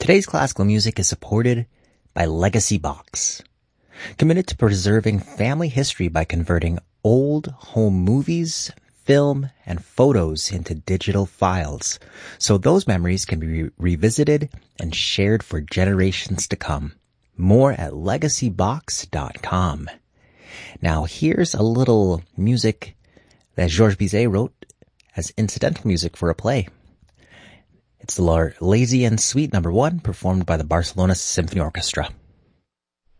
Today's classical music is supported by Legacy Box, committed to preserving family history by converting old home movies, film, and photos into digital files, so those memories can be revisited and shared for generations to come. More at legacybox.com. Now here's a little music that Georges Bizet wrote as incidental music for a play. It's the Lazy and Sweet No. 1, performed by the Barcelona Symphony Orchestra.